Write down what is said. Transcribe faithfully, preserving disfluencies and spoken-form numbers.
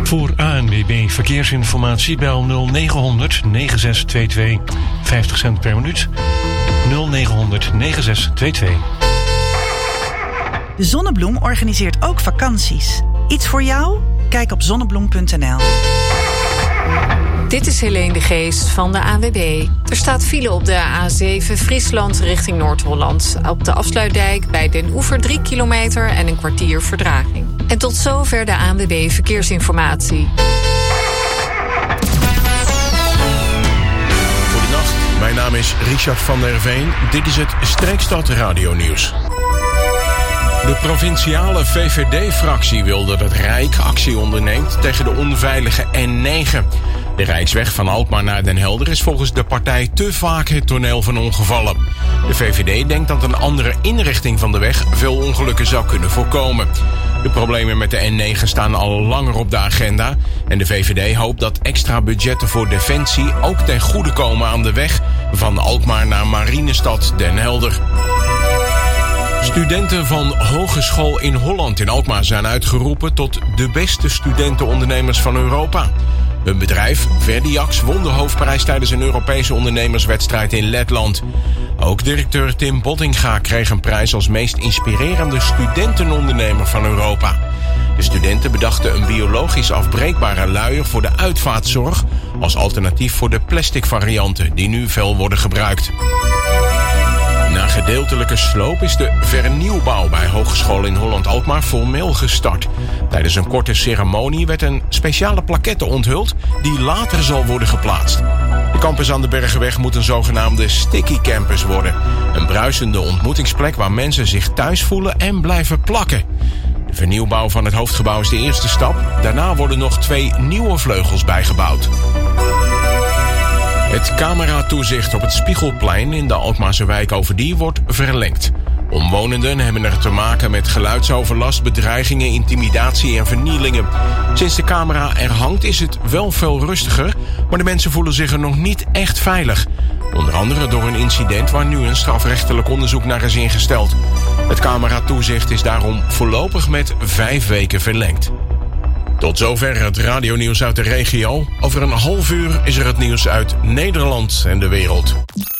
Voor A N W B Verkeersinformatie bel nul negen negen zes twee twee, vijftig cent per minuut. nul negen negen zes twee twee. De Zonnebloem organiseert ook vakanties. Iets voor jou? Kijk op zonnebloem punt n l. Dit is Helene de Geest van de A N W B. Er staat file op de A zeven Friesland richting Noord-Holland. Op de afsluitdijk bij Den Oever drie kilometer en een kwartier vertraging. En tot zover de A N W B Verkeersinformatie. Goedenacht, mijn naam is Richard van der Veen. Dit is het Streekstad Radio Nieuws. De provinciale V V D-fractie wil dat het Rijk actie onderneemt tegen de onveilige N negen. De Rijksweg van Alkmaar naar Den Helder is volgens de partij te vaak het toneel van ongevallen. De V V D denkt dat een andere inrichting van de weg veel ongelukken zou kunnen voorkomen. De problemen met de N negen staan al langer op de agenda en de V V D hoopt dat extra budgetten voor defensie ook ten goede komen aan de weg van Alkmaar naar Marinestad Den Helder. Studenten van Hogeschool in Holland in Alkmaar zijn uitgeroepen tot de beste studentenondernemers van Europa. Hun bedrijf, Verdiax, won de hoofdprijs tijdens een Europese ondernemerswedstrijd in Letland. Ook directeur Tim Bottinga kreeg een prijs als meest inspirerende studentenondernemer van Europa. De studenten bedachten een biologisch afbreekbare luier voor de uitvaartzorg als alternatief voor de plastic varianten die nu veel worden gebruikt. Na gedeeltelijke sloop is de vernieuwbouw bij Hogeschool in Holland-Alkmaar formeel gestart. Tijdens een korte ceremonie werd een speciale plaquette onthuld die later zal worden geplaatst. De campus aan de Bergenweg moet een zogenaamde sticky campus worden. Een bruisende ontmoetingsplek waar mensen zich thuis voelen en blijven plakken. De vernieuwbouw van het hoofdgebouw is de eerste stap. Daarna worden nog twee nieuwe vleugels bijgebouwd. Het cameratoezicht op het Spiegelplein in de Alkmaarse wijk Overdie wordt verlengd. Omwonenden hebben er te maken met geluidsoverlast, bedreigingen, intimidatie en vernielingen. Sinds de camera er hangt is het wel veel rustiger, maar de mensen voelen zich er nog niet echt veilig. Onder andere door een incident waar nu een strafrechtelijk onderzoek naar is ingesteld. Het cameratoezicht is daarom voorlopig met vijf weken verlengd. Tot zover het radionieuws uit de regio. Over een half uur is er het nieuws uit Nederland en de wereld.